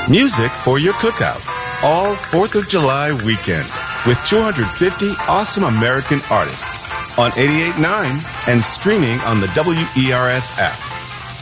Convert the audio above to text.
Music for your cookout. All 4th of July weekend with 250 awesome American artists on 88.9 and streaming on the WERS app.